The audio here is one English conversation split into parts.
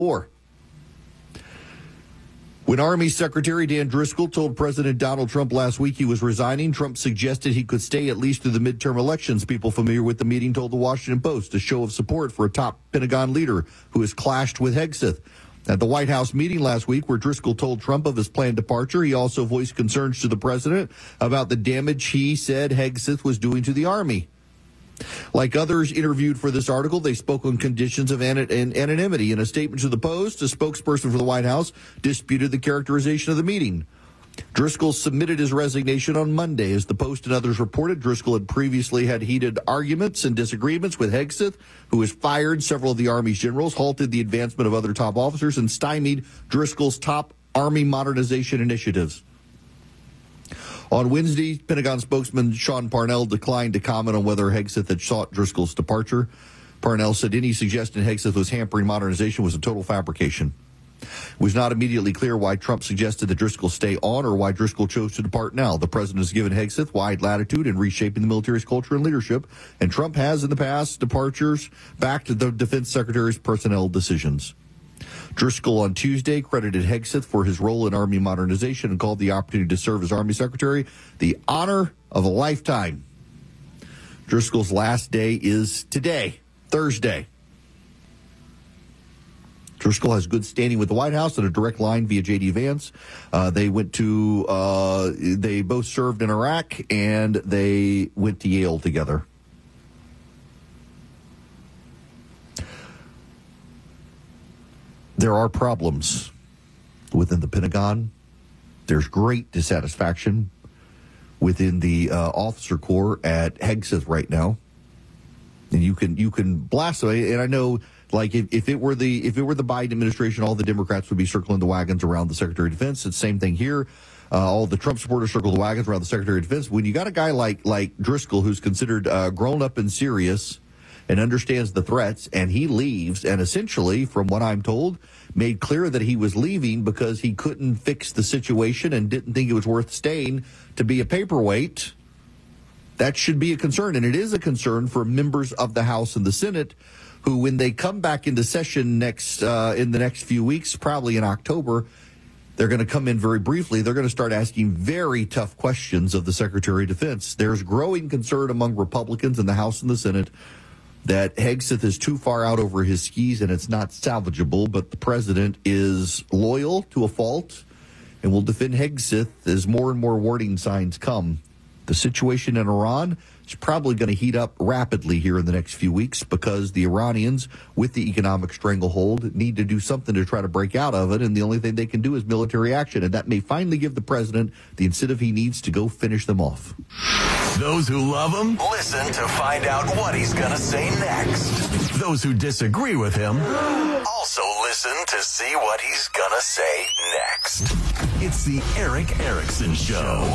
war. When Army Secretary Dan Driscoll told President Donald Trump last week he was resigning, Trump suggested he could stay at least through the midterm elections. People familiar with the meeting told the Washington Post, a show of support for a top Pentagon leader who has clashed with Hegseth. At the White House meeting last week where Driscoll told Trump of his planned departure, he also voiced concerns to the president about the damage he said Hegseth was doing to the Army. Like others interviewed for this article, they spoke on conditions of anonymity. In a statement to the Post, a spokesperson for the White House disputed the characterization of the meeting. Driscoll submitted his resignation on Monday. As the Post and others reported, Driscoll had previously had heated arguments and disagreements with Hegseth, who has fired several of the Army's generals, halted the advancement of other top officers, and stymied Driscoll's top Army modernization initiatives. On Wednesday, Pentagon spokesman Sean Parnell declined to comment on whether Hegseth had sought Driscoll's departure. Parnell said any suggestion Hegseth was hampering modernization was a total fabrication. It was not immediately clear why Trump suggested that Driscoll stay on or why Driscoll chose to depart now. The president has given Hegseth wide latitude in reshaping the military's culture and leadership, and Trump has in the past departures back to the defense secretary's personnel decisions. Driscoll on Tuesday credited Hegseth for his role in Army modernization and called the opportunity to serve as Army Secretary the honor of a lifetime. Driscoll's last day is today, Thursday. Driscoll has good standing with the White House and a direct line via J.D. Vance. They both served in Iraq, and they went to Yale together. There are problems within the Pentagon. There's great dissatisfaction within the officer corps at Hegseth right now, and you can blast away. And I know, like if it were the Biden administration, all the Democrats would be circling the wagons around the Secretary of Defense. It's the same thing here. All the Trump supporters circle the wagons around the Secretary of Defense. When you got a guy like Driscoll, who's considered grown up and serious and understands the threats, and he leaves, and essentially, from what I'm told, made clear that he was leaving because he couldn't fix the situation and didn't think it was worth staying to be a paperweight. That should be a concern, and it is a concern for members of the House and the Senate, who, when they come back into session in the next few weeks, probably in October, they're going to come in very briefly. They're going to start asking very tough questions of the Secretary of Defense. There's growing concern among Republicans in the House and the Senate that Hegseth is too far out over his skis and it's not salvageable, but the president is loyal to a fault and will defend Hegseth as more and more warning signs come. The situation in Iran is probably going to heat up rapidly here in the next few weeks because the Iranians, with the economic stranglehold, need to do something to try to break out of it, and the only thing they can do is military action, and that may finally give the president the incentive he needs to go finish them off. Those who love him, listen to find out what he's going to say next. Those who disagree with him, also listen to see what he's going to say next. It's the Erick Erickson Show.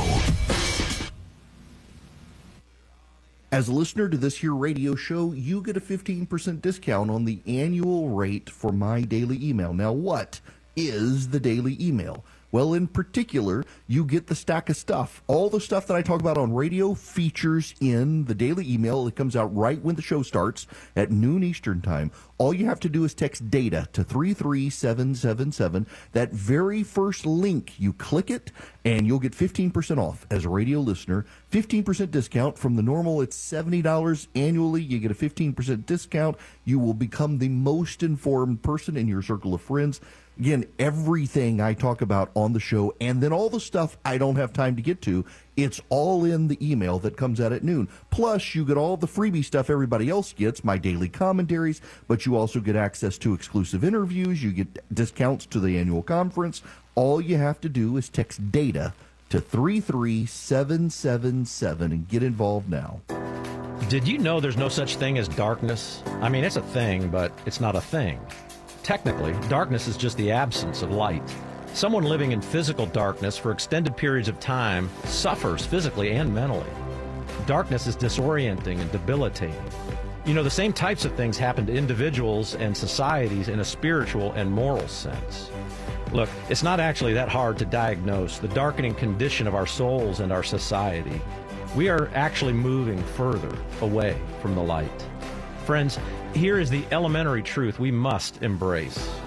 As a listener to this here radio show, you get a 15% discount on the annual rate for my daily email. Now, what is the daily email? Well, in particular, you get the stack of stuff. All the stuff that I talk about on radio features in the daily email. It comes out right when the show starts at noon Eastern time. All you have to do is text DATA to 33777. That very first link, you click it, and you'll get 15% off as a radio listener. 15% discount from the normal. It's $70 annually. You get a 15% discount. You will become the most informed person in your circle of friends. Again, everything I talk about on the show, and then all the stuff I don't have time to get to, it's all in the email that comes out at noon. Plus, you get all the freebie stuff everybody else gets, my daily commentaries, but you also get access to exclusive interviews. You get discounts to the annual conference. All you have to do is text DATA to 33777 and get involved now. Did you know there's no such thing as darkness? I mean, it's a thing, but it's not a thing. Technically, darkness is just the absence of light. Someone living in physical darkness for extended periods of time suffers physically and mentally. Darkness is disorienting and debilitating. You know, the same types of things happen to individuals and societies in a spiritual and moral sense. Look, it's not actually that hard to diagnose the darkening condition of our souls and our society. We are actually moving further away from the light. Friends, here is the elementary truth we must embrace.